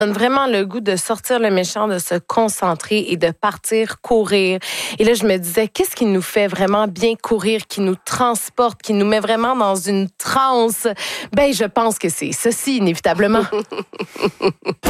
donne vraiment le goût de sortir le méchant, de se concentrer et de partir courir. Et là, je me disais, qu'est-ce qui nous fait vraiment bien courir, qui nous transporte, qui nous met vraiment dans une transe? Ben, je pense que c'est ceci, inévitablement.